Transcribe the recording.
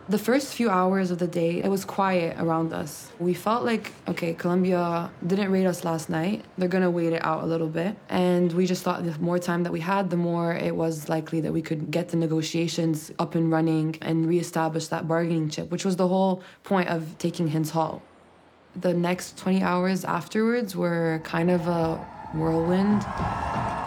The first few hours of the day, it was quiet around us. We felt like, okay, Colombia didn't raid us last night. They're going to wait it out a little bit. And we just thought the more time that we had, the more it was likely that we could get the negotiations up and running and reestablish that bargaining chip, which was the whole point of taking Hinds Hall. The next 20 hours afterwards were kind of a whirlwind.